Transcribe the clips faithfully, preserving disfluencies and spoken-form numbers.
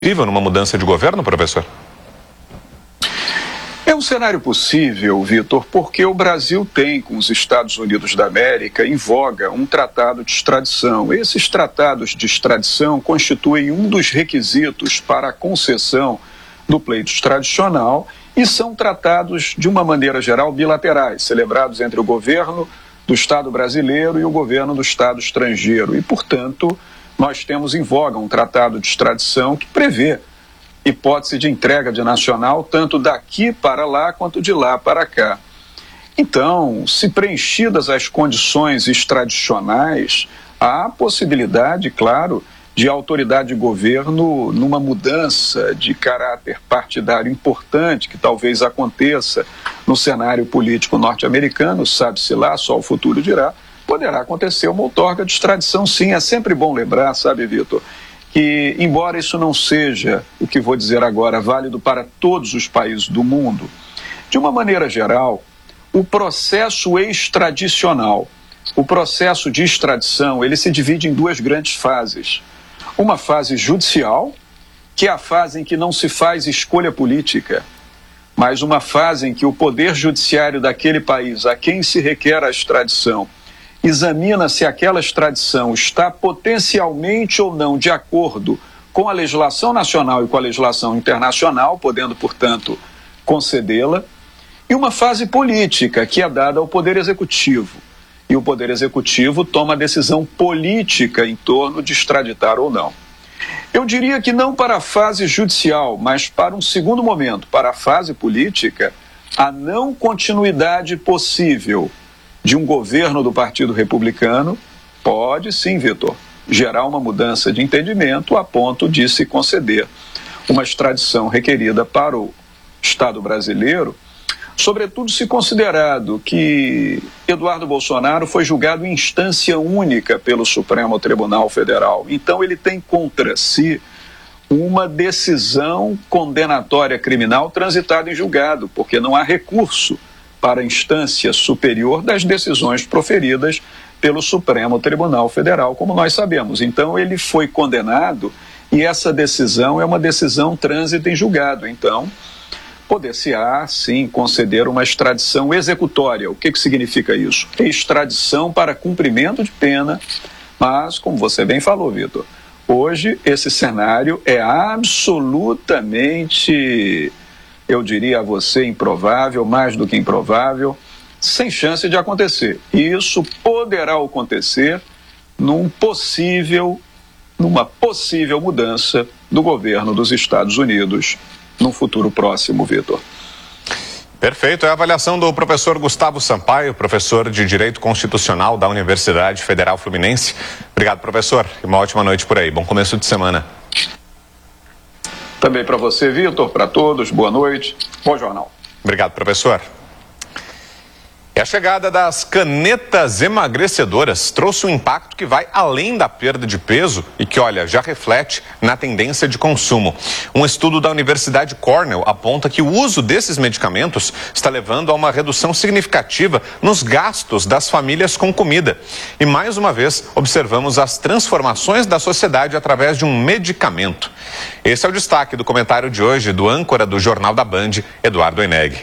possível numa mudança de governo, professor? É um cenário possível, Vitor, porque o Brasil tem, com os Estados Unidos da América, em voga um tratado de extradição. Esses tratados de extradição constituem um dos requisitos para a concessão do pleito extradicional e são tratados, de uma maneira geral, bilaterais, celebrados entre o governo do Estado brasileiro e o governo do Estado estrangeiro. E, portanto, nós temos em voga um tratado de extradição que prevê hipótese de entrega de nacional tanto daqui para lá quanto de lá para cá. Então, se preenchidas as condições extradicionais, há a possibilidade, claro, de autoridade de governo numa mudança de caráter partidário importante que talvez aconteça no cenário político norte-americano, sabe-se lá, só o futuro dirá, poderá acontecer uma outorga de extradição, sim. É sempre bom lembrar, sabe, Vitor, que, embora isso não seja, o que vou dizer agora, válido para todos os países do mundo, de uma maneira geral, o processo extradicional, o processo de extradição, ele se divide em duas grandes fases. Uma fase judicial, que é a fase em que não se faz escolha política, mas uma fase em que o poder judiciário daquele país a quem se requer a extradição examina se aquela extradição está potencialmente ou não de acordo com a legislação nacional e com a legislação internacional, podendo, portanto, concedê-la, e uma fase política, que é dada ao Poder Executivo. E o Poder Executivo toma a decisão política em torno de extraditar ou não. Eu diria que não para a fase judicial, mas para um segundo momento, para a fase política, a não continuidade possível de um governo do Partido Republicano pode sim, Vitor, gerar uma mudança de entendimento a ponto de se conceder uma extradição requerida para o Estado brasileiro, sobretudo se considerado que Eduardo Bolsonaro foi julgado em instância única pelo Supremo Tribunal Federal. Então ele tem contra si uma decisão condenatória criminal transitada em julgado, porque não há recurso para a instância superior das decisões proferidas pelo Supremo Tribunal Federal, como nós sabemos. Então, ele foi condenado e essa decisão é uma decisão trânsita em julgado. Então, poder-se-á, sim, conceder uma extradição executória. O que que significa isso? Extradição para cumprimento de pena, mas, como você bem falou, Vitor, hoje esse cenário é absolutamente, eu diria a você, improvável, mais do que improvável, sem chance de acontecer. E isso poderá acontecer num possível, numa possível mudança do governo dos Estados Unidos num futuro próximo, Vitor. Perfeito. É a avaliação do professor Gustavo Sampaio, professor de Direito Constitucional da Universidade Federal Fluminense. Obrigado, professor, e uma ótima noite por aí. Bom começo de semana. Também para você, Vitor, para todos, boa noite, bom jornal. Obrigado, professor. E a chegada das canetas emagrecedoras trouxe um impacto que vai além da perda de peso e que, olha, já reflete na tendência de consumo. Um estudo da Universidade Cornell aponta que o uso desses medicamentos está levando a uma redução significativa nos gastos das famílias com comida. E, mais uma vez, observamos as transformações da sociedade através de um medicamento. Esse é o destaque do comentário de hoje do âncora do Jornal da Band, Eduardo Eneg.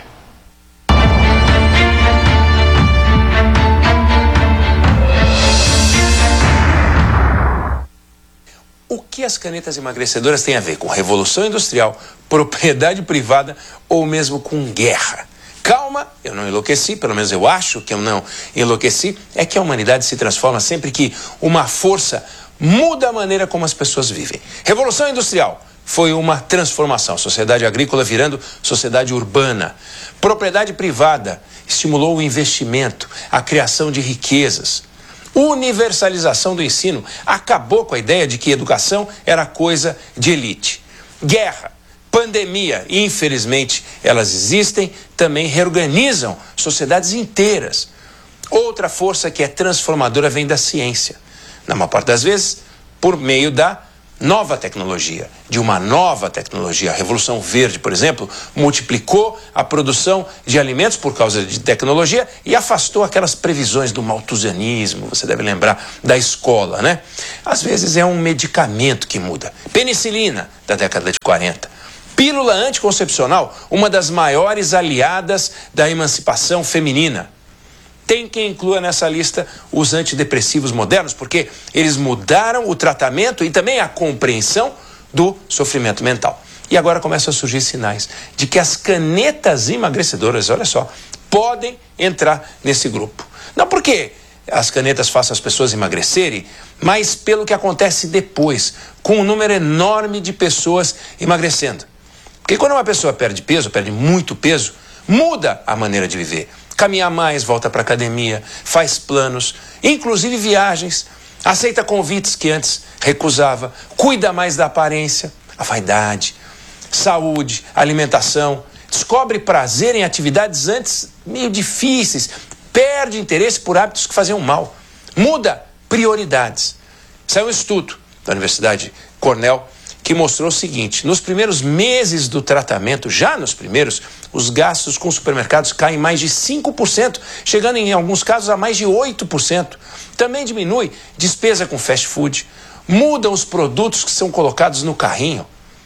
O que as canetas emagrecedoras têm a ver com revolução industrial, propriedade privada ou mesmo com guerra? Calma, eu não enlouqueci, pelo menos eu acho que eu não enlouqueci. É que a humanidade se transforma sempre que uma força muda a maneira como as pessoas vivem. Revolução industrial foi uma transformação, sociedade agrícola virando sociedade urbana. Propriedade privada estimulou o investimento, a criação de riquezas. Universalização do ensino acabou com a ideia de que educação era coisa de elite. Guerra, pandemia, infelizmente elas existem, também reorganizam sociedades inteiras. Outra força que é transformadora vem da ciência. Na maior parte das vezes, por meio da nova tecnologia, de uma nova tecnologia. A Revolução Verde, por exemplo, multiplicou a produção de alimentos por causa de tecnologia e afastou aquelas previsões do malthusianismo, você deve lembrar, da escola, né? Às vezes é um medicamento que muda. Penicilina, da década de quarenta. Pílula anticoncepcional, uma das maiores aliadas da emancipação feminina. Tem quem inclua nessa lista os antidepressivos modernos, porque eles mudaram o tratamento e também a compreensão do sofrimento mental. E agora começam a surgir sinais de que as canetas emagrecedoras, olha só, podem entrar nesse grupo. Não porque as canetas façam as pessoas emagrecerem, mas pelo que acontece depois, com um número enorme de pessoas emagrecendo. Porque quando uma pessoa perde peso, perde muito peso, muda a maneira de viver. Caminhar mais, volta para a academia, faz planos, inclusive viagens, aceita convites que antes recusava, cuida mais da aparência, a vaidade, saúde, alimentação, descobre prazer em atividades antes meio difíceis, perde interesse por hábitos que faziam mal, muda prioridades. Saiu um estudo da Universidade Cornell que mostrou o seguinte: nos primeiros meses do tratamento, já nos primeiros, os gastos com supermercados caem mais de cinco por cento, chegando em alguns casos a mais de oito por cento. Também diminui despesa com fast food, mudam os produtos que são colocados no carrinho.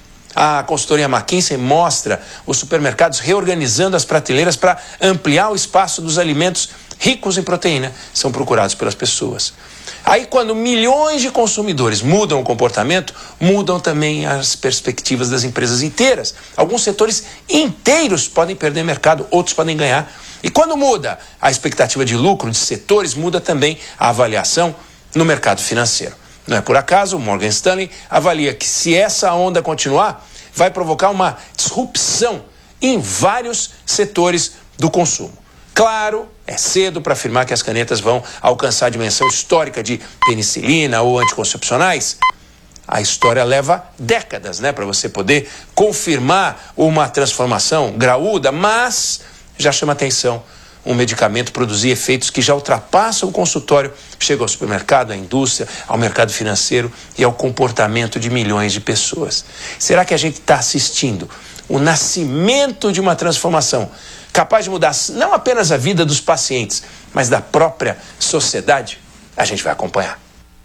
A consultoria McKinsey mostra os supermercados reorganizando as prateleiras para ampliar o espaço dos alimentos ricos em proteína, são procurados pelas pessoas. Aí, quando milhões de consumidores mudam o comportamento, mudam também as perspectivas das empresas inteiras. Alguns setores inteiros podem perder mercado, outros podem ganhar. E quando muda a expectativa de lucro de setores, muda também a avaliação no mercado financeiro. Não é por acaso, o Morgan Stanley avalia que, se essa onda continuar, vai provocar uma disrupção em vários setores do consumo. Claro, é cedo para afirmar que as canetas vão alcançar a dimensão histórica de penicilina ou anticoncepcionais. A história leva décadas, né, para você poder confirmar uma transformação graúda, mas já chama atenção um medicamento produzir efeitos que já ultrapassam o consultório, chega ao supermercado, à indústria, ao mercado financeiro e ao comportamento de milhões de pessoas. Será que a gente está assistindo o nascimento de uma transformação capaz de mudar não apenas a vida dos pacientes, mas da própria sociedade? A gente vai acompanhar.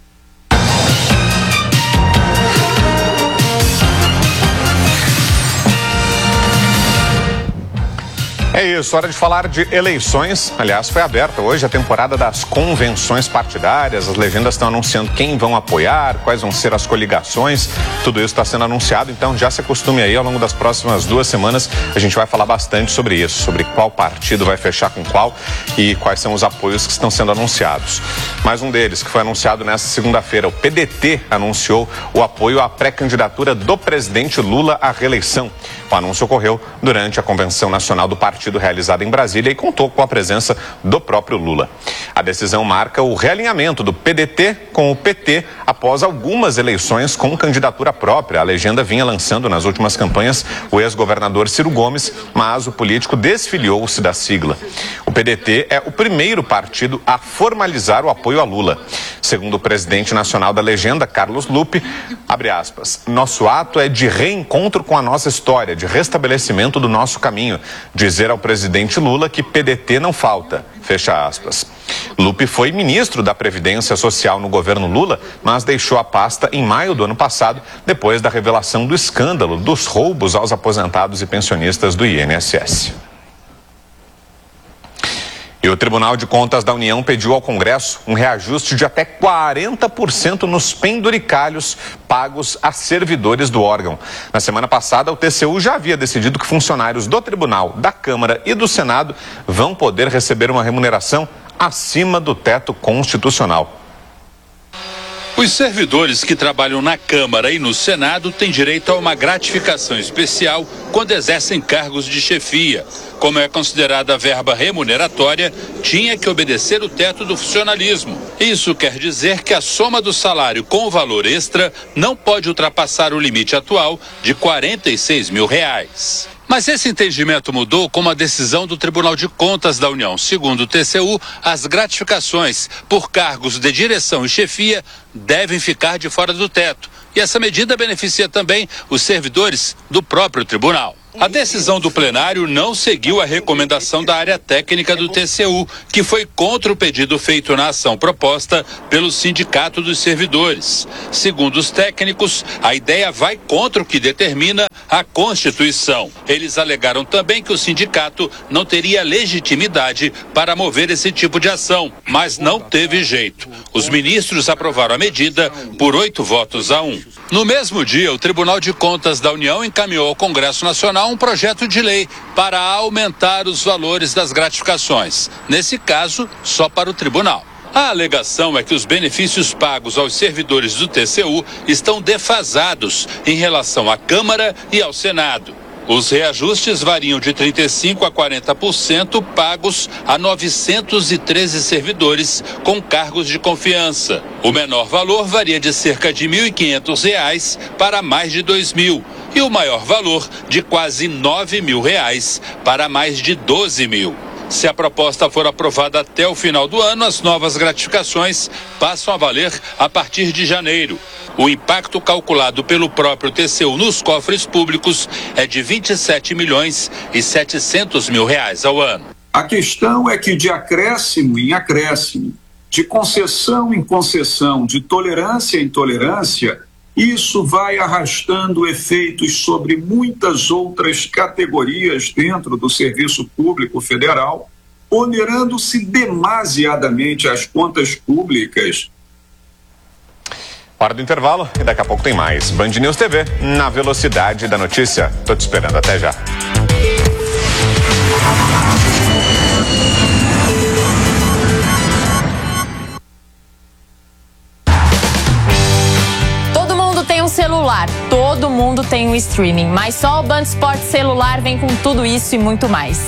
É isso, hora de falar de eleições. Aliás, foi aberta hoje a temporada das convenções partidárias. As legendas estão anunciando quem vão apoiar, quais vão ser as coligações. Tudo isso está sendo anunciado, então já se acostume aí. Ao longo das próximas duas semanas a gente vai falar bastante sobre isso, sobre qual partido vai fechar com qual e quais são os apoios que estão sendo anunciados. Mais um deles, que foi anunciado nesta segunda-feira, o P D T anunciou o apoio à pré-candidatura do presidente Lula à reeleição. O anúncio ocorreu durante a Convenção Nacional do Partido realizada em Brasília e contou com a presença do próprio Lula. A decisão marca o realinhamento do P D T com o P T após algumas eleições com candidatura própria. A legenda vinha lançando nas últimas campanhas o ex-governador Ciro Gomes, mas o político desfiliou-se da sigla. O P D T é o primeiro partido a formalizar o apoio a Lula. Segundo o presidente nacional da legenda, Carlos Lupe, abre aspas, nosso ato é de reencontro com a nossa história, de restabelecimento do nosso caminho, dizer ao presidente Lula que P D T não falta, fecha aspas. Lupe foi ministro da Previdência Social no governo Lula, mas deixou a pasta em maio do ano passado, depois da revelação do escândalo dos roubos aos aposentados e pensionistas do I N S S. E o Tribunal de Contas da União pediu ao Congresso um reajuste de até quarenta por cento nos penduricalhos pagos a servidores do órgão. Na semana passada, o T C U já havia decidido que funcionários do Tribunal, da Câmara e do Senado vão poder receber uma remuneração acima do teto constitucional. Os servidores que trabalham na Câmara e no Senado têm direito a uma gratificação especial quando exercem cargos de chefia. Como é considerada a verba remuneratória, tinha que obedecer o teto do funcionalismo. Isso quer dizer que a soma do salário com o valor extra não pode ultrapassar o limite atual de quarenta e seis mil reais. Mas esse entendimento mudou com uma decisão do Tribunal de Contas da União. Segundo o T C U, as gratificações por cargos de direção e chefia devem ficar de fora do teto. E essa medida beneficia também os servidores do próprio tribunal. A decisão do plenário não seguiu a recomendação da área técnica do T C U, que foi contra o pedido feito na ação proposta pelo Sindicato dos Servidores. Segundo os técnicos, a ideia vai contra o que determina a Constituição. Eles alegaram também que o sindicato não teria legitimidade para mover esse tipo de ação, mas não teve jeito. Os ministros aprovaram a medida por oito votos a um. No mesmo dia, o Tribunal de Contas da União encaminhou ao Congresso Nacional um projeto de lei para aumentar os valores das gratificações. Nesse caso, só para o tribunal. A alegação é que os benefícios pagos aos servidores do T C U estão defasados em relação à Câmara e ao Senado. Os reajustes variam de trinta e cinco por cento a quarenta por cento pagos a novecentos e treze servidores com cargos de confiança. O menor valor varia de cerca de mil e quinhentos reais para mais de dois mil. E o maior valor de quase nove mil reais para mais de doze mil. Se a proposta for aprovada até o final do ano, as novas gratificações passam a valer a partir de janeiro. O impacto calculado pelo próprio T C U nos cofres públicos é de vinte e sete milhões e setecentos mil reais ao ano. A questão é que de acréscimo em acréscimo, de concessão em concessão, de tolerância em tolerância, isso vai arrastando efeitos sobre muitas outras categorias dentro do serviço público federal, onerando-se demasiadamente as contas públicas. Hora do intervalo e daqui a pouco tem mais. Band News T V, na velocidade da notícia. Tô te esperando, até já. Celular, todo mundo tem um streaming, mas só o Band Esportes Celular vem com tudo isso e muito mais.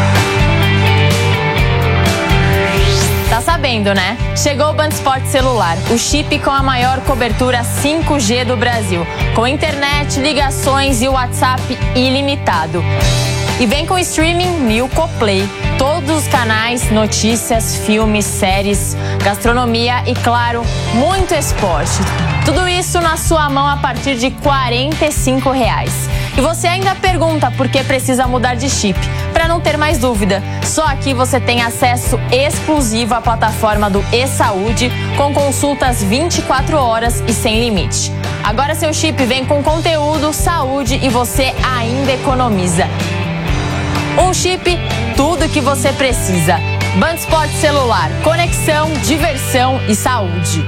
Tá sabendo, né? Chegou o Band Esportes Celular, o chip com a maior cobertura cinco G do Brasil, com internet, ligações e WhatsApp ilimitado. E vem com streaming Nilco Play, todos os canais, notícias, filmes, séries, gastronomia e, claro, muito esporte. Tudo isso na sua mão a partir de quarenta e cinco reais. E você ainda pergunta por que precisa mudar de chip. Para não ter mais dúvida, só aqui você tem acesso exclusivo à plataforma do e-Saúde, com consultas vinte e quatro horas e sem limite. Agora seu chip vem com conteúdo, saúde e você ainda economiza. Um chip, tudo que você precisa. Band Esportes Celular, conexão, diversão e saúde.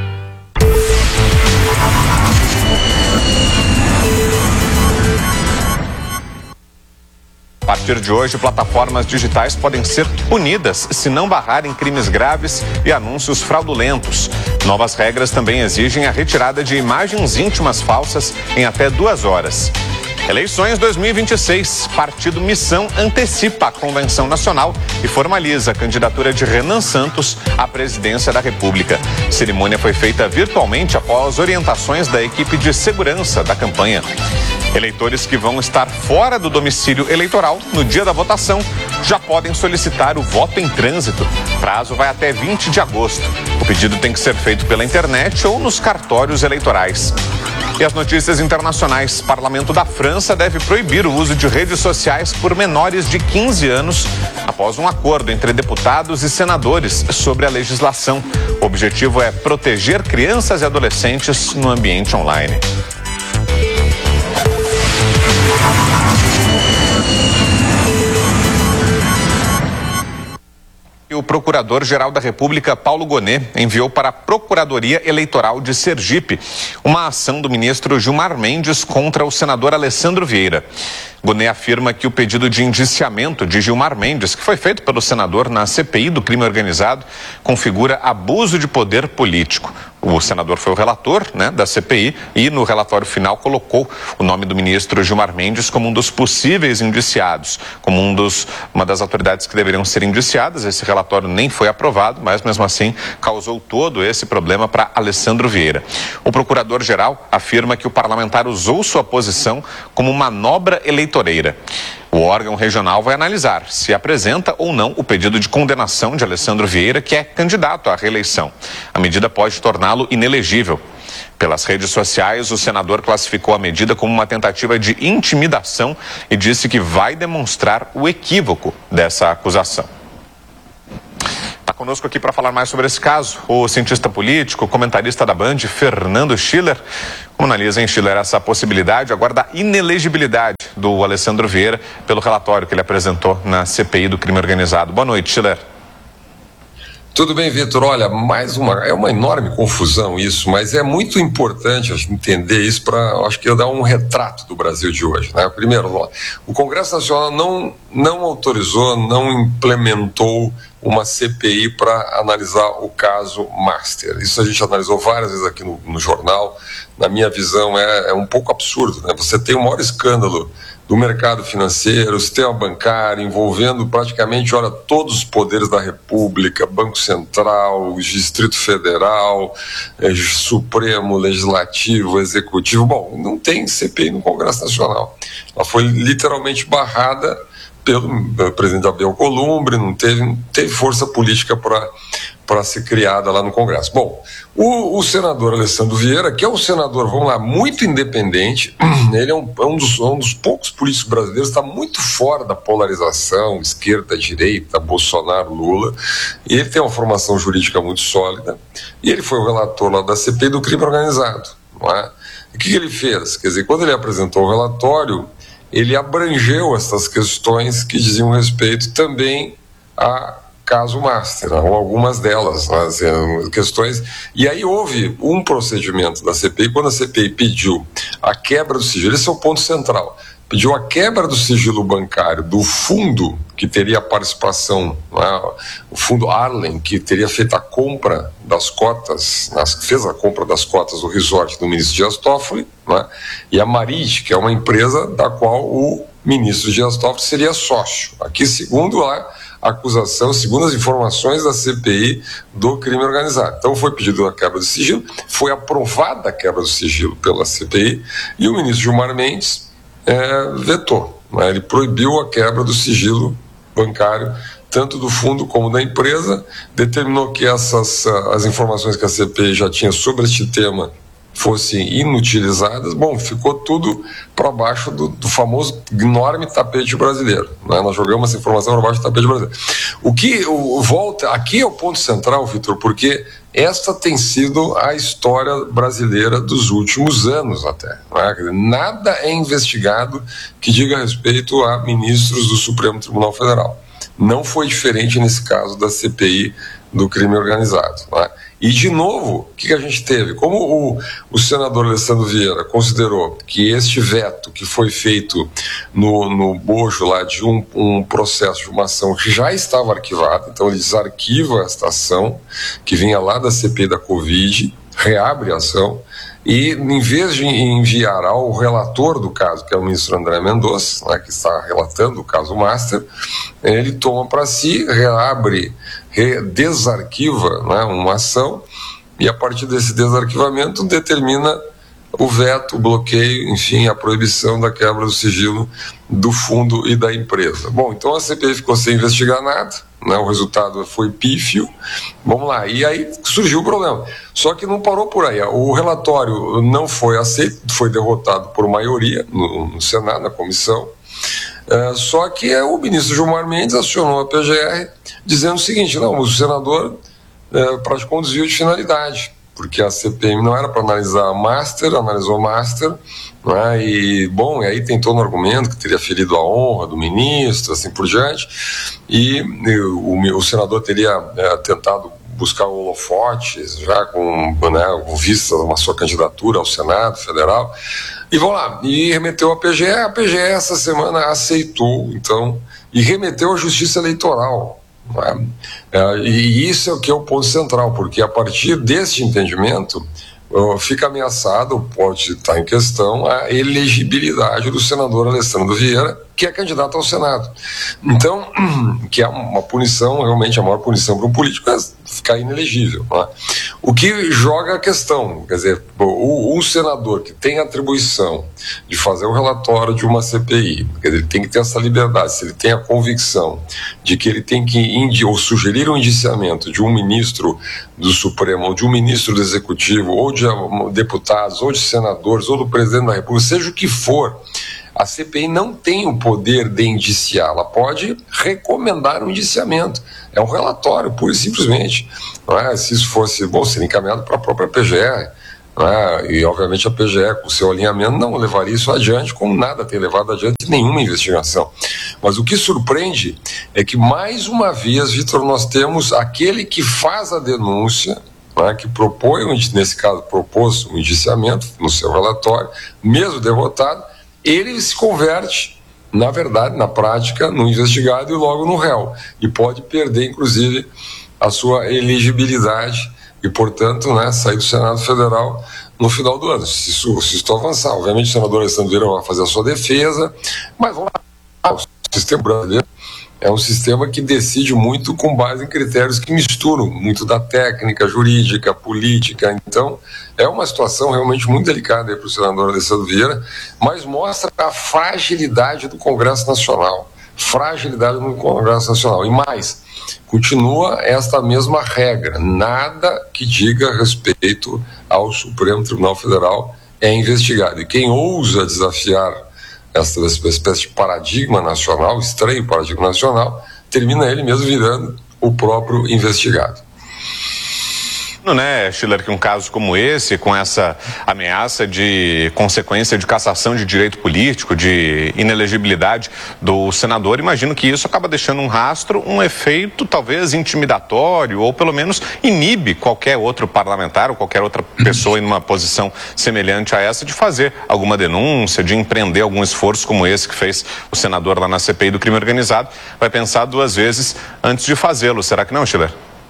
A partir de hoje, plataformas digitais podem ser punidas se não barrarem crimes graves e anúncios fraudulentos. Novas regras também exigem a retirada de imagens íntimas falsas em até duas horas. Eleições dois mil e vinte e seis. Partido Missão antecipa a convenção nacional e formaliza a candidatura de Renan Santos à presidência da República. A cerimônia foi feita virtualmente após orientações da equipe de segurança da campanha. Eleitores que vão estar fora do domicílio eleitoral no dia da votação já podem solicitar o voto em trânsito. O prazo vai até vinte de agosto. O pedido tem que ser feito pela internet ou nos cartórios eleitorais. E as notícias internacionais. Parlamento da França deve proibir o uso de redes sociais por menores de quinze anos após um acordo entre deputados e senadores sobre a legislação. O objetivo é proteger crianças e adolescentes no ambiente online. O Procurador-Geral da República, Paulo Gonet, enviou para a Procuradoria Eleitoral de Sergipe uma ação do ministro Gilmar Mendes contra o senador Alessandro Vieira. Gonet afirma que o pedido de indiciamento de Gilmar Mendes, que foi feito pelo senador na C P I do crime organizado, configura abuso de poder político. O senador foi o relator, né, da C P I e no relatório final colocou o nome do ministro Gilmar Mendes como um dos possíveis indiciados, como um dos, uma das autoridades que deveriam ser indiciadas. Esse relatório nem foi aprovado, mas mesmo assim causou todo esse problema para Alessandro Vieira. O procurador-geral afirma que o parlamentar usou sua posição como manobra eleitoral eleitoreira. O órgão regional vai analisar se apresenta ou não o pedido de condenação de Alessandro Vieira, que é candidato à reeleição. A medida pode torná-lo inelegível. Pelas redes sociais, o senador classificou a medida como uma tentativa de intimidação e disse que vai demonstrar o equívoco dessa acusação. Está conosco aqui para falar mais sobre esse caso o cientista político, comentarista da Band, Fernando Schiller. Como analisa, hein, Schiller, essa possibilidade agora da inelegibilidade do Alessandro Vieira pelo relatório que ele apresentou na C P I do crime organizado? Boa noite, Schiller. Tudo bem, Vitor? Olha, mais uma, é uma enorme confusão isso, mas é muito importante a gente entender isso para, acho que, dar um retrato do Brasil de hoje, né? Primeiro, o Congresso Nacional não, não autorizou, não implementou uma C P I para analisar o caso Master. Isso a gente analisou várias vezes aqui no, no jornal. Na minha visão, é, é um pouco absurdo, né? Você tem o maior escândalo do mercado financeiro, sistema bancário, envolvendo praticamente, olha, todos os poderes da República, Banco Central, Distrito Federal, eh, Supremo, Legislativo, Executivo. Bom, não tem C P I no Congresso Nacional. Ela foi literalmente barrada pelo presidente Abel Columbre, não teve, teve força política para para ser criada lá no Congresso. Bom, o, o senador Alessandro Vieira, que é um senador, vamos lá, muito independente, ele é um, é um, dos, um dos poucos políticos brasileiros que está muito fora da polarização, esquerda, direita, Bolsonaro, Lula, e ele tem uma formação jurídica muito sólida, e ele foi o relator lá da C P I do crime organizado, não é? E o que, que ele fez? Quer dizer, quando ele apresentou o relatório, ele abrangeu essas questões que diziam respeito também a caso Master, ou algumas delas, as questões. E aí houve um procedimento da C P I, quando a C P I pediu a quebra do sigilo, esse é o ponto central, pediu a quebra do sigilo bancário do fundo que teria a participação, né, o fundo Arlen, que teria feito a compra das cotas, fez a compra das cotas do resort do ministro Dias Toffoli, né, e a Marit, que é uma empresa da qual o ministro Dias Toffoli seria sócio. Aqui, segundo a acusação, segundo as informações da C P I do crime organizado. Então foi pedido a quebra do sigilo, foi aprovada a quebra do sigilo pela C P I e o ministro Gilmar Mendes é, vetou, né? Ele proibiu a quebra do sigilo bancário, tanto do fundo como da empresa, determinou que essas as informações que a C P I já tinha sobre este tema fossem inutilizadas. Bom, ficou tudo para baixo do, do famoso enorme tapete brasileiro, né? Nós jogamos essa informação para baixo do tapete brasileiro. O que o, volta, aqui é o ponto central, Vitor, porque esta tem sido a história brasileira dos últimos anos até, né? Nada é investigado que diga respeito a ministros do Supremo Tribunal Federal. Não foi diferente nesse caso da C P I do crime organizado, né? E, de novo, o que, que a gente teve? Como o, o senador Alessandro Vieira considerou que este veto que foi feito no, no bojo lá de um, um processo de uma ação que já estava arquivada, então ele desarquiva esta ação que vinha lá da C P I da Covid, reabre a ação, e em vez de enviar ao relator do caso, que é o ministro André Mendonça, né, que está relatando o caso Master, ele toma para si, reabre, re, desarquiva, né, uma ação, e a partir desse desarquivamento determina o veto, o bloqueio, enfim, a proibição da quebra do sigilo do fundo e da empresa. Bom, então a C P I ficou sem investigar nada, né, o resultado foi pífio. Vamos lá, e aí surgiu o problema. Só que não parou por aí. O relatório não foi aceito, foi derrotado por maioria no, no Senado, na comissão. É, só que é, o ministro Gilmar Mendes acionou a P G R dizendo o seguinte: não, o senador é, praticou um desvio de finalidade, porque a C P M não era para analisar Master, analisou Master, né, e, bom, e aí tentou no argumento que teria ferido a honra do ministro, assim por diante, e, e o, o senador teria é, tentado buscar holofotes, já com, né, com vista a uma sua candidatura ao Senado Federal, e vamos lá, e remeteu a P G E, a P G E essa semana aceitou, então, e remeteu à Justiça Eleitoral. É, e isso é o que é o ponto central, porque a partir deste entendimento uh, fica ameaçado, pode estar em questão, a elegibilidade do senador Alessandro Vieira, que é candidato ao Senado. Então, que é uma punição, realmente a maior punição para um político é ficar inelegível. Não é? O que joga a questão, quer dizer, o, o senador que tem a atribuição de fazer o relatório de uma C P I, quer dizer, ele tem que ter essa liberdade, se ele tem a convicção de que ele tem que indi- ou sugerir um indiciamento de um ministro do Supremo, ou de um ministro do Executivo, ou de deputados, ou de senadores, ou do presidente da República, seja o que for, a C P I não tem o poder de indiciar, ela pode recomendar um indiciamento. É um relatório, pura e simplesmente. Não é? Se isso fosse, bom, seria encaminhado para a própria P G R. Não é? E, obviamente, a P G R, com o seu alinhamento, não levaria isso adiante, como nada tem levado adiante nenhuma investigação. Mas o que surpreende é que, mais uma vez, Vitor, nós temos aquele que faz a denúncia, não é? Que propõe, nesse caso, propôs um indiciamento no seu relatório, mesmo derrotado, ele se converte, na verdade, na prática, no investigado e logo no réu. E pode perder, inclusive, a sua elegibilidade e, portanto, né, sair do Senado Federal no final do ano, se isso, se isso avançar. Obviamente, o senador Alessandro Vieira vai fazer a sua defesa, mas vamos lá, o sistema brasileiro é um sistema que decide muito com base em critérios que misturam muito da técnica, jurídica, política. Então, é uma situação realmente muito delicada para o senador Alessandro Vieira, mas mostra a fragilidade do Congresso Nacional. Fragilidade do Congresso Nacional. E mais, continua esta mesma regra. Nada que diga respeito ao Supremo Tribunal Federal é investigado. E quem ousa desafiar essa espécie de paradigma nacional, estranho paradigma nacional, termina ele mesmo virando o próprio investigado. Né, Schiller, que um caso como esse, com essa ameaça de consequência de cassação de direito político, de inelegibilidade do senador, imagino que isso acaba deixando um rastro, um efeito talvez intimidatório, ou pelo menos inibe qualquer outro parlamentar ou qualquer outra pessoa em uma posição semelhante a essa de fazer alguma denúncia, de empreender algum esforço como esse que fez o senador lá na C P I do crime organizado. Vai pensar duas vezes antes de fazê-lo, será que não, Schiller?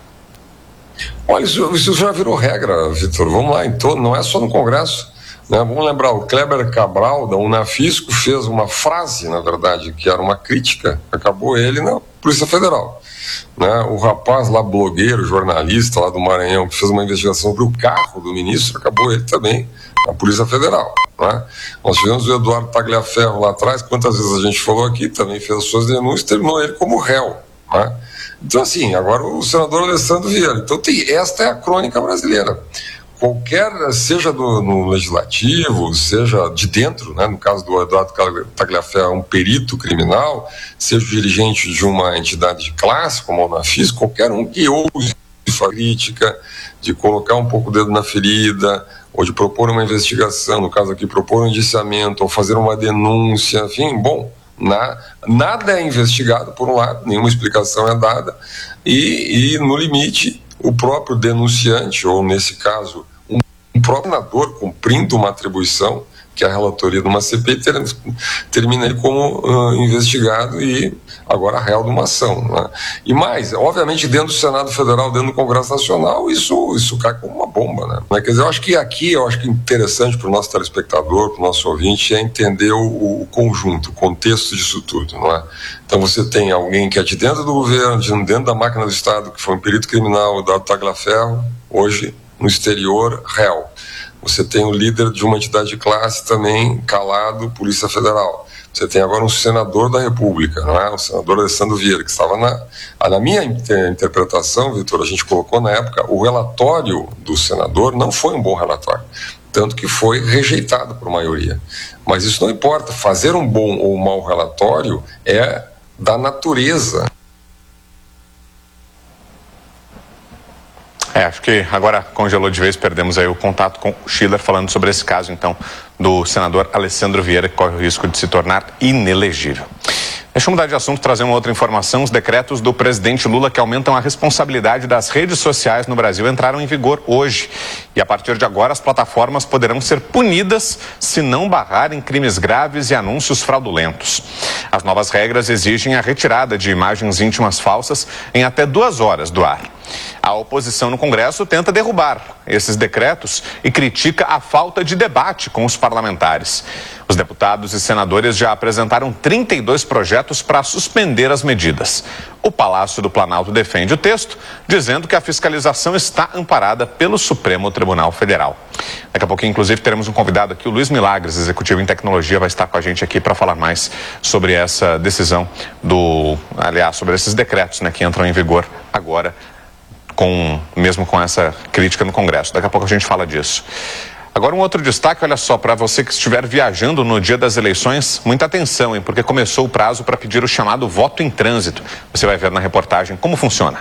Olha, isso, isso já virou regra, Vitor. Vamos lá, então, não é só no Congresso. Né? Vamos lembrar, o Kleber Cabral, da Unafisco, fez uma frase, na verdade, que era uma crítica, acabou ele na Polícia Federal. Né? O rapaz lá, blogueiro, jornalista lá do Maranhão, que fez uma investigação sobre o carro do ministro, acabou ele também na Polícia Federal. Né? Nós tivemos o Eduardo Tagliaferro lá atrás, quantas vezes a gente falou aqui, também fez suas denúncias, terminou ele como réu. Né? Então, assim, agora o senador Alessandro Vieira. Então, tem, esta é a crônica brasileira. Qualquer, seja do, no legislativo, seja de dentro, né, no caso do Eduardo Tagliaferro, um perito criminal, seja dirigente de uma entidade de classe, como a Unafisco, qualquer um que ouse a crítica, de colocar um pouco o dedo na ferida, ou de propor uma investigação, no caso aqui, propor um indiciamento, ou fazer uma denúncia, enfim, bom, Na, nada é investigado, por um lado, nenhuma explicação é dada, e, e no limite, o próprio denunciante, ou nesse caso, um, um próprio senador cumprindo uma atribuição, que é a relatoria de uma C P I, ter, termina ele como uh, investigado e agora réu de uma ação. Né? E mais, obviamente, dentro do Senado Federal, dentro do Congresso Nacional, isso, isso cai como uma bomba. Né? Quer dizer, eu acho que aqui, eu acho que interessante para o nosso telespectador, para o nosso ouvinte, é entender o, o conjunto, o contexto disso tudo. Não é? Então você tem alguém que é de dentro do governo, de dentro da máquina do Estado, que foi um perito criminal, o Eduardo Tagliaferro, hoje no exterior, réu. Você tem o líder de uma entidade de classe também, calado, Polícia Federal. Você tem agora um senador da República, não é? O senador Alessandro Vieira, que estava na... Na minha interpretação, Vitor, a gente colocou na época, o relatório do senador não foi um bom relatório. Tanto que foi rejeitado por maioria. Mas isso não importa. Fazer um bom ou um mau relatório é da natureza. É, acho que agora congelou de vez, perdemos aí o contato com o Schiller falando sobre esse caso, então, do senador Alessandro Vieira, que corre o risco de se tornar inelegível. Deixa eu mudar de assunto, trazer uma outra informação. Os decretos do presidente Lula que aumentam a responsabilidade das redes sociais no Brasil entraram em vigor hoje. E a partir de agora, as plataformas poderão ser punidas se não barrarem crimes graves e anúncios fraudulentos. As novas regras exigem a retirada de imagens íntimas falsas em até duas horas do ar. A oposição no Congresso tenta derrubar esses decretos e critica a falta de debate com os parlamentares. Os deputados e senadores já apresentaram trinta e dois projetos para suspender as medidas. O Palácio do Planalto defende o texto, dizendo que a fiscalização está amparada pelo Supremo Tribunal Federal. Daqui a pouquinho, inclusive, teremos um convidado aqui, o Luiz Milagres, executivo em tecnologia, vai estar com a gente aqui para falar mais sobre essa decisão do, aliás, sobre esses decretos, né, que entram em vigor agora, com, mesmo com essa crítica no Congresso. Daqui a pouco a gente fala disso. Agora um outro destaque, olha só, para você que estiver viajando no dia das eleições, muita atenção, hein, porque começou o prazo para pedir o chamado voto em trânsito. Você vai ver na reportagem como funciona.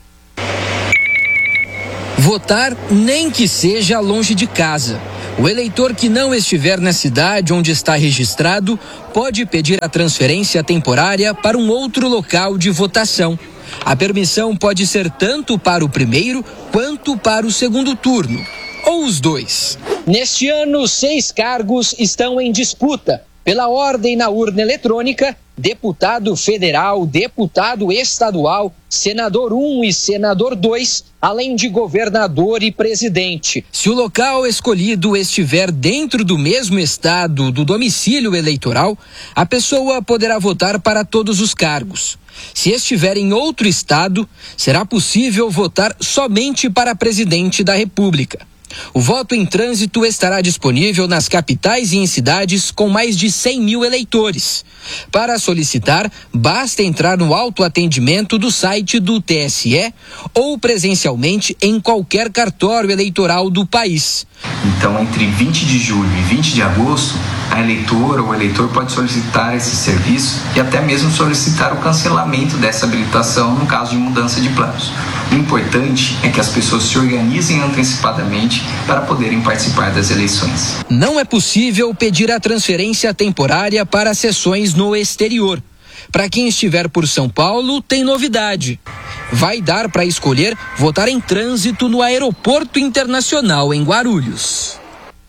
Votar nem que seja longe de casa. O eleitor que não estiver na cidade onde está registrado pode pedir a transferência temporária para um outro local de votação. A permissão pode ser tanto para o primeiro quanto para o segundo turno, ou os dois. Neste ano, seis cargos estão em disputa. Pela ordem na urna eletrônica, deputado federal, deputado estadual, senador um e senador dois, além de governador e presidente. Se o local escolhido estiver dentro do mesmo estado do domicílio eleitoral, a pessoa poderá votar para todos os cargos. Se estiver em outro estado, será possível votar somente para presidente da República. O voto em trânsito estará disponível nas capitais e em cidades com mais de cem mil eleitores. Para solicitar, basta entrar no autoatendimento do site do T S E ou presencialmente em qualquer cartório eleitoral do país. Então, entre vinte de julho e vinte de agosto, a eleitora ou o eleitor pode solicitar esse serviço e até mesmo solicitar o cancelamento dessa habilitação no caso de mudança de planos. O importante é que as pessoas se organizem antecipadamente para poderem participar das eleições. Não é possível pedir a transferência temporária para sessões no exterior. Para quem estiver por São Paulo, tem novidade. Vai dar para escolher votar em trânsito no Aeroporto Internacional em Guarulhos.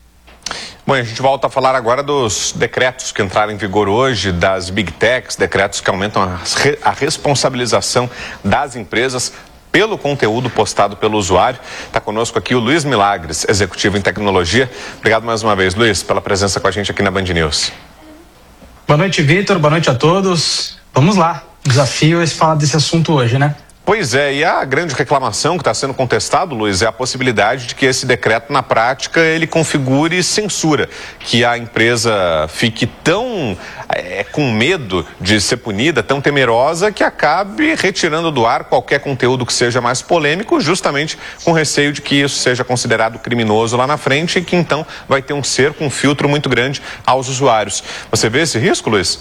Bom, a gente volta a falar agora dos decretos que entraram em vigor hoje, das Big Techs, decretos que aumentam a, a responsabilização das empresas pelo conteúdo postado pelo usuário. Está conosco aqui o Luiz Milagres, executivo em tecnologia. Obrigado mais uma vez, Luiz, pela presença com a gente aqui na Band News. Boa noite, Vitor. Boa noite a todos. Vamos lá. O desafio é falar desse assunto hoje, né? Pois é, e a grande reclamação que está sendo contestado, Luiz, é a possibilidade de que esse decreto, na prática, ele configure censura, que a empresa fique tão é, com medo de ser punida, tão temerosa, que acabe retirando do ar qualquer conteúdo que seja mais polêmico, justamente com receio de que isso seja considerado criminoso lá na frente e que então vai ter um cerco, um filtro muito grande aos usuários. Você vê esse risco, Luiz?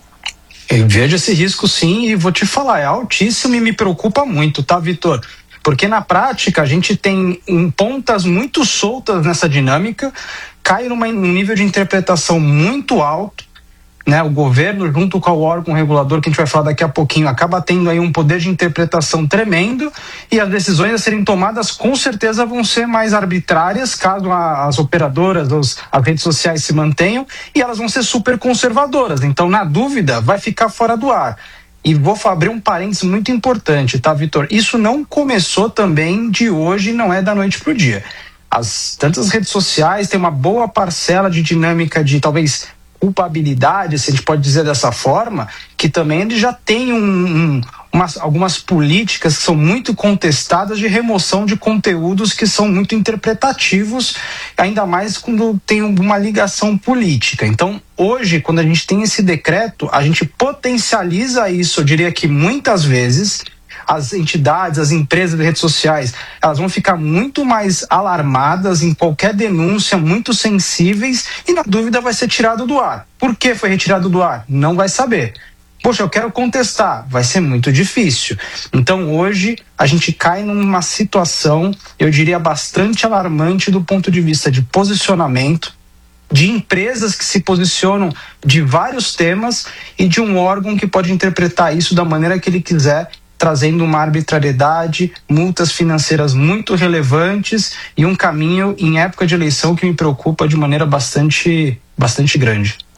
Eu vejo esse risco sim e vou te falar, é altíssimo e me preocupa muito, tá, Vitor? Porque na prática a gente tem em pontas muito soltas nessa dinâmica, cai numa, num nível de interpretação muito alto, né? O governo junto com o órgão regulador, que a gente vai falar daqui a pouquinho, acaba tendo aí um poder de interpretação tremendo e as decisões a serem tomadas com certeza vão ser mais arbitrárias caso a, as operadoras, os, as redes sociais se mantenham e elas vão ser super conservadoras. Então, na dúvida, vai ficar fora do ar. E vou abrir um parênteses muito importante, tá, Vitor? Isso não começou também de hoje, não é da noite pro dia. As tantas redes sociais têm uma boa parcela de dinâmica de talvez culpabilidade, se a gente pode dizer dessa forma, que também ele já tem um, um, umas, algumas políticas que são muito contestadas de remoção de conteúdos que são muito interpretativos, ainda mais quando tem uma ligação política. Então, hoje, quando a gente tem esse decreto, a gente potencializa isso, eu diria que muitas vezes as entidades, as empresas de redes sociais, elas vão ficar muito mais alarmadas em qualquer denúncia, muito sensíveis e na dúvida vai ser tirado do ar. Por que foi retirado do ar? Não vai saber. Poxa, eu quero contestar, vai ser muito difícil. Então hoje a gente cai numa situação, eu diria, bastante alarmante do ponto de vista de posicionamento, de empresas que se posicionam de vários temas e de um órgão que pode interpretar isso da maneira que ele quiser, trazendo uma arbitrariedade, multas financeiras muito relevantes e um caminho em época de eleição que me preocupa de maneira bastante, bastante grande.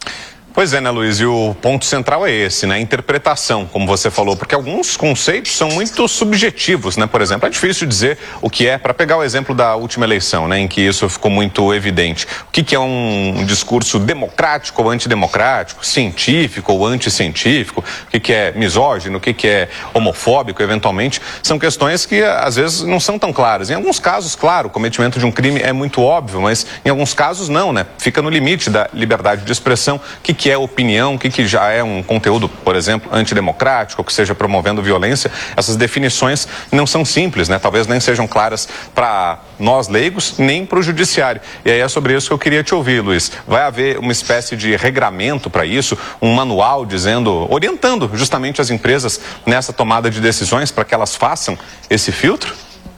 Pois é, né, Luiz? E o ponto central é esse, né? A interpretação, como você falou, porque alguns conceitos são muito subjetivos, né? Por exemplo, é difícil dizer o que é, para pegar o exemplo da última eleição, né, em que isso ficou muito evidente. O que, que é um discurso democrático ou antidemocrático, científico ou anticientífico, o que, que é misógino, o que, que é homofóbico, eventualmente, são questões que às vezes não são tão claras. Em alguns casos, claro, o cometimento de um crime é muito óbvio, mas em alguns casos não, né? Fica no limite da liberdade de expressão. O que, que é opinião, o que, que já é um conteúdo, por exemplo, antidemocrático, ou que seja promovendo violência. Essas definições não são simples, né? Talvez nem sejam claras para nós leigos, nem para o judiciário. E aí é sobre isso que eu queria te ouvir, Luiz. Vai haver uma espécie de regramento para isso, um manual dizendo, orientando justamente as empresas nessa tomada de decisões para que elas façam esse filtro?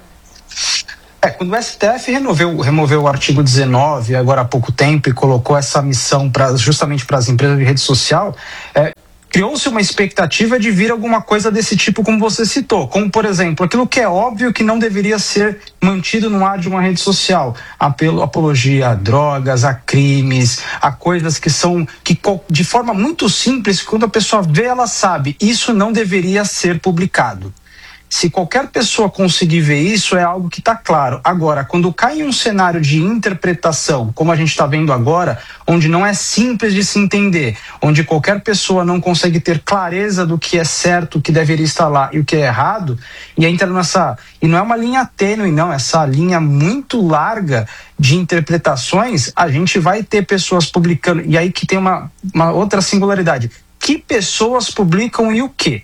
É, quando o S T F removeu, removeu o artigo dezenove agora há pouco tempo e colocou essa missão pra, justamente para as empresas de rede social, é, criou-se uma expectativa de vir alguma coisa desse tipo, como você citou, como, por exemplo, aquilo que é óbvio que não deveria ser mantido no ar de uma rede social, apelo, apologia a drogas, a crimes, a coisas que são, que de forma muito simples, quando a pessoa vê, ela sabe, isso não deveria ser publicado. Se qualquer pessoa conseguir ver isso, é algo que está claro. Agora, quando cai em um cenário de interpretação, como a gente está vendo agora, onde não é simples de se entender, onde qualquer pessoa não consegue ter clareza do que é certo, o que deveria estar lá e o que é errado, e entra nessa... E não é uma linha tênue, não, essa linha muito larga de interpretações, a gente vai ter pessoas publicando... E aí que tem uma, uma outra singularidade. Que pessoas publicam e o quê?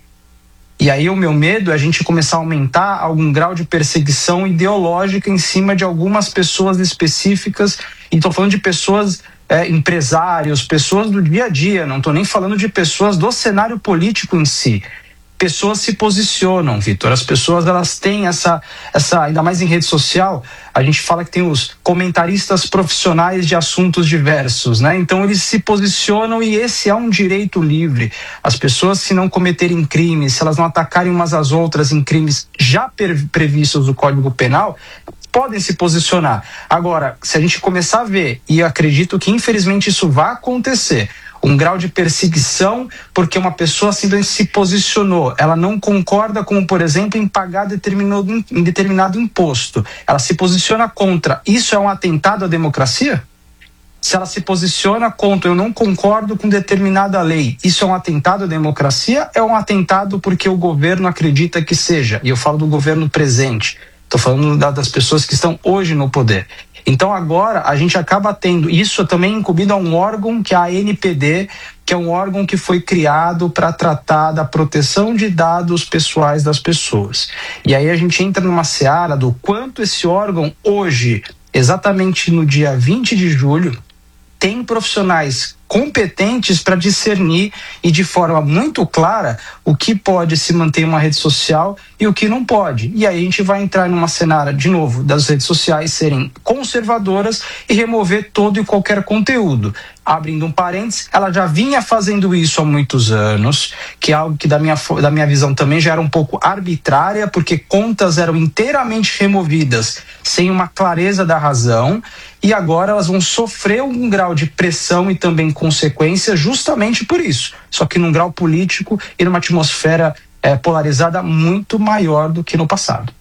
E aí o meu medo é a gente começar a aumentar algum grau de perseguição ideológica em cima de algumas pessoas específicas. E estou falando de pessoas, é, empresários, pessoas do dia a dia, não estou nem falando de pessoas do cenário político em si. Pessoas se posicionam, Vitor. As pessoas, elas têm essa, essa, ainda mais em rede social, a gente fala que tem os comentaristas profissionais de assuntos diversos, né? Então eles se posicionam e esse é um direito livre. As pessoas, se não cometerem crimes, se elas não atacarem umas às outras em crimes já previstos no Código Penal, podem se posicionar. Agora, se a gente começar a ver, e eu acredito que infelizmente isso vai acontecer, um grau de perseguição porque uma pessoa simplesmente se posicionou, ela não concorda com, por exemplo, em pagar determinado, em determinado imposto, ela se posiciona contra, isso é um atentado à democracia? Se ela se posiciona contra, eu não concordo com determinada lei, isso é um atentado à democracia? É um atentado porque o governo acredita que seja, e eu falo do governo presente, estou falando das pessoas que estão hoje no poder. Então agora a gente acaba tendo isso também incumbido a um órgão que é a A N P D, que é um órgão que foi criado para tratar da proteção de dados pessoais das pessoas. E aí a gente entra numa seara do quanto esse órgão hoje, exatamente no dia vinte de julho, tem profissionais competentes para discernir e de forma muito clara o que pode se manter em uma rede social e o que não pode. E aí a gente vai entrar numa cenária, de novo, das redes sociais serem conservadoras e remover todo e qualquer conteúdo. Abrindo um parênteses, ela já vinha fazendo isso há muitos anos, que é algo que da minha, da minha visão também já era um pouco arbitrária, porque contas eram inteiramente removidas sem uma clareza da razão, e agora elas vão sofrer um grau de pressão e também consequência justamente por isso, só que num grau político e numa atmosfera é, polarizada muito maior do que no passado.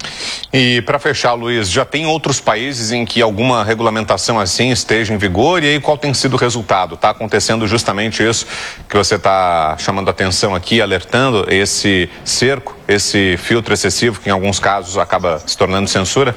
E para fechar, Luiz, já tem outros países em que alguma regulamentação assim esteja em vigor, e aí qual tem sido o resultado? Está acontecendo justamente isso que você está chamando a atenção aqui, alertando, esse cerco, esse filtro excessivo que em alguns casos acaba se tornando censura?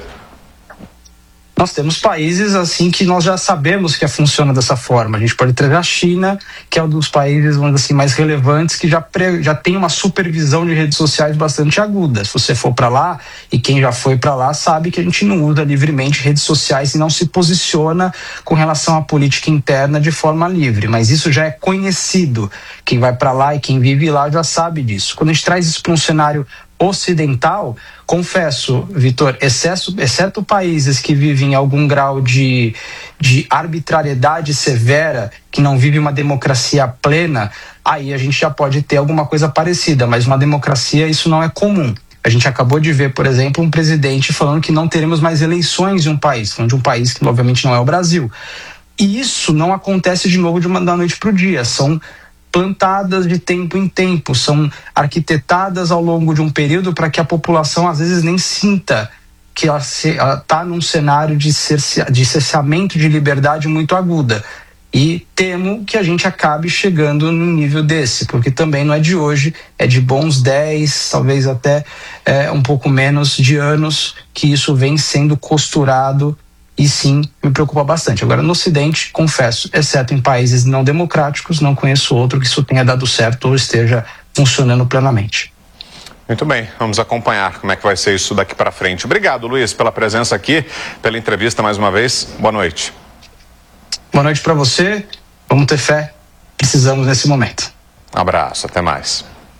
Nós temos países assim que nós já sabemos que funciona dessa forma. A gente pode trazer a China, que é um dos países, vamos dizer assim, mais relevantes, que já, pre, já tem uma supervisão de redes sociais bastante aguda. Se você for para lá, e quem já foi para lá sabe que a gente não usa livremente redes sociais e não se posiciona com relação à política interna de forma livre. Mas isso já é conhecido. Quem vai para lá e quem vive lá já sabe disso. Quando a gente traz isso para um cenário ocidental, confesso, Vitor, excesso, exceto países que vivem algum grau de, de arbitrariedade severa, que não vive uma democracia plena, aí a gente já pode ter alguma coisa parecida, mas uma democracia isso não é comum. A gente acabou de ver, por exemplo, um presidente falando que não teremos mais eleições em um país, falando de um país que obviamente não é o Brasil. E isso não acontece de novo de uma da noite para o dia, são plantadas de tempo em tempo, são arquitetadas ao longo de um período para que a população às vezes nem sinta que ela está num cenário de, cerce, de cerceamento de liberdade muito aguda. E temo que a gente acabe chegando num nível desse, porque também não é de hoje, é de bons dez, talvez até é, um pouco menos de anos que isso vem sendo costurado. E sim, me preocupa bastante. Agora, no Ocidente, confesso, exceto em países não democráticos, não conheço outro que isso tenha dado certo ou esteja funcionando plenamente. Muito bem, vamos acompanhar como é que vai ser isso daqui para frente. Obrigado, Luiz, pela presença aqui, pela entrevista mais uma vez. Boa noite. Boa noite para você. Vamos ter fé. Precisamos nesse momento. Um abraço, até mais.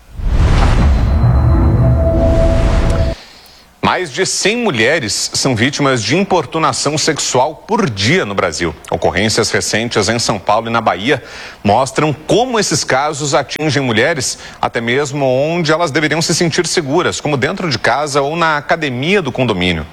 Mais de cem mulheres são vítimas de importunação sexual por dia no Brasil. Ocorrências recentes em São Paulo e na Bahia mostram como esses casos atingem mulheres até mesmo onde elas deveriam se sentir seguras, como dentro de casa ou na academia do condomínio.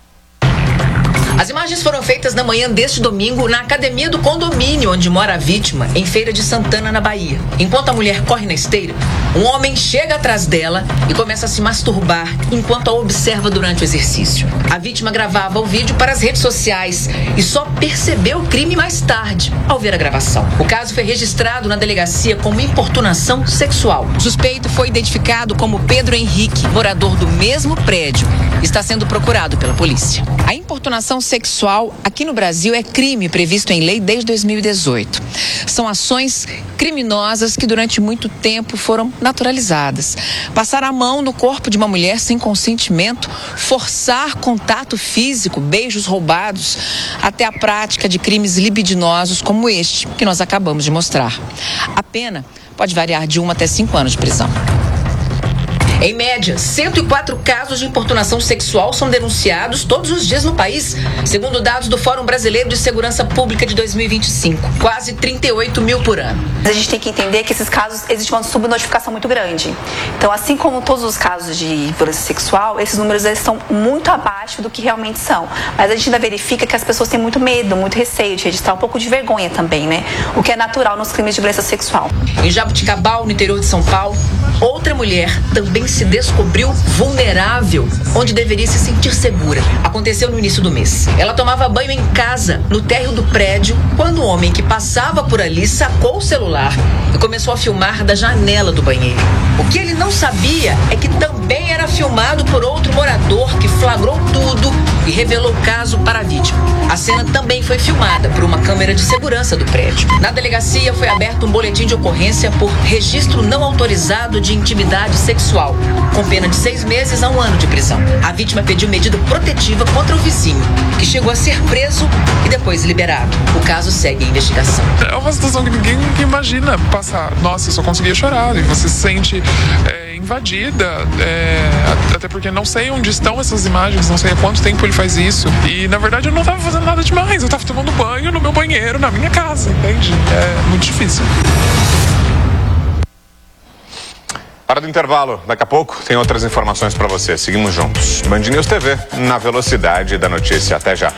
As imagens foram feitas na manhã deste domingo na academia do condomínio onde mora a vítima, em Feira de Santana, na Bahia. Enquanto a mulher corre na esteira, um homem chega atrás dela e começa a se masturbar enquanto a observa durante o exercício. A vítima gravava o vídeo para as redes sociais e só percebeu o crime mais tarde, ao ver a gravação. O caso foi registrado na delegacia como importunação sexual. O suspeito foi identificado como Pedro Henrique, morador do mesmo prédio. Está sendo procurado pela polícia. A importunação sexual aqui no Brasil é crime previsto em lei desde dois mil e dezoito. São ações criminosas que durante muito tempo foram naturalizadas. Passar a mão no corpo de uma mulher sem consentimento, forçar contato físico, beijos roubados, até a prática de crimes libidinosos como este que nós acabamos de mostrar. A pena pode variar de um até cinco anos de prisão. Em média, cento e quatro casos de importunação sexual são denunciados todos os dias no país, segundo dados do Fórum Brasileiro de Segurança Pública de dois mil e vinte e cinco, quase trinta e oito mil por ano. A gente tem que entender que esses casos existe uma subnotificação muito grande. Então, assim como todos os casos de violência sexual, esses números eles estão muito abaixo do que realmente são. Mas a gente ainda verifica que as pessoas têm muito medo, muito receio de registrar, um pouco de vergonha também, né? O que é natural nos crimes de violência sexual. Em Jabuticabal, no interior de São Paulo, outra mulher também se descobriu vulnerável, onde deveria se sentir segura. Aconteceu no início do mês. Ela tomava banho em casa, no térreo do prédio, quando o homem que passava por ali sacou o celular e começou a filmar da janela do banheiro. O que ele não sabia é que também era filmado por outro morador que flagrou tudo e revelou o caso para a vítima. A cena também foi filmada por uma câmera de segurança do prédio. Na delegacia foi aberto um boletim de ocorrência por registro não autorizado de intimidade sexual, com pena de seis meses a um ano de prisão. A vítima pediu medida protetiva contra o vizinho, que chegou a ser preso e depois liberado. O caso segue a investigação. É uma situação que ninguém imagina passar. Nossa, eu só conseguia chorar. E você se sente é, invadida, é, até porque não sei onde estão essas imagens, não sei há quanto tempo ele faz isso. E, na verdade, eu não estava fazendo nada demais. Eu estava tomando banho no meu banheiro, na minha casa, entende? É muito difícil. Para do intervalo, daqui a pouco tem outras informações para você. Seguimos juntos. Band News T V, na velocidade da notícia. Até já.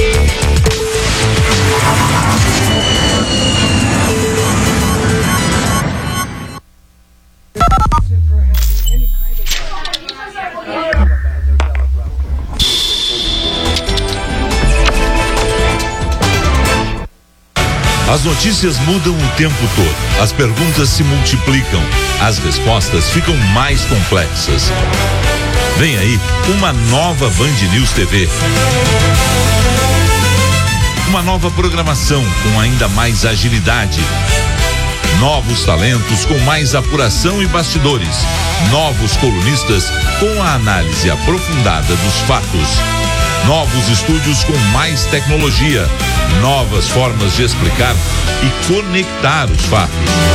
As notícias mudam o tempo todo. As perguntas se multiplicam. As respostas ficam mais complexas. Vem aí uma nova Band News T V. Uma nova programação com ainda mais agilidade. Novos talentos com mais apuração e bastidores. Novos colunistas com a análise aprofundada dos fatos. Novos estúdios com mais tecnologia. Novas formas de explicar e conectar os fatos.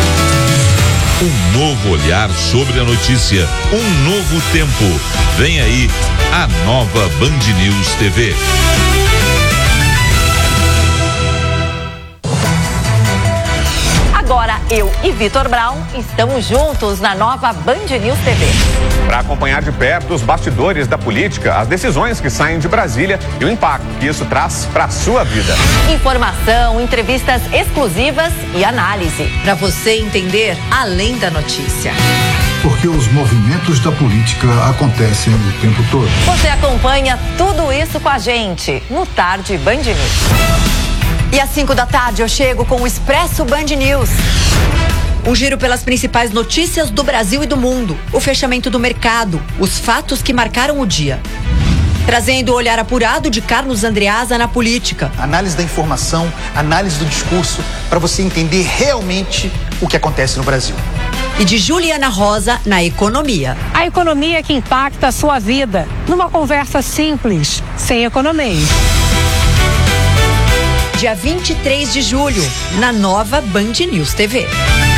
Um novo olhar sobre a notícia. Um novo tempo. Vem aí a nova Band News T V. Agora, eu e Vitor Brown estamos juntos na nova Band News T V. Para acompanhar de perto os bastidores da política, as decisões que saem de Brasília e o impacto que isso traz para a sua vida. Informação, entrevistas exclusivas e análise. Para você entender além da notícia. Porque os movimentos da política acontecem o tempo todo. Você acompanha tudo isso com a gente no Tarde Band News. E às cinco da tarde eu chego com o Expresso Band News. Um giro pelas principais notícias do Brasil e do mundo. O fechamento do mercado, os fatos que marcaram o dia. Trazendo o olhar apurado de Carlos Andreasa na política. Análise da informação, análise do discurso, para você entender realmente o que acontece no Brasil. E de Juliana Rosa na economia. A economia que impacta a sua vida. Numa conversa simples, sem economia. Dia vinte e três de julho, na nova Band News T V.